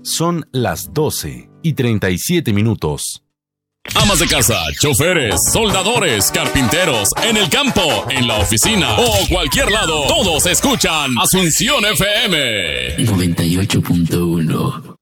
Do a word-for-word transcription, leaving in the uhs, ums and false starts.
Son las doce y treinta y siete minutos. Amas de casa, choferes, soldadores, carpinteros, en el campo, en la oficina o cualquier lado, todos escuchan Asunción F M noventa y ocho punto uno.